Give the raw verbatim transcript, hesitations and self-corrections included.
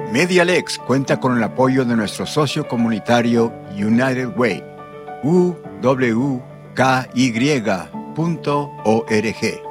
Medialex cuenta con el apoyo de nuestro socio comunitario United Way, u w k y punto org.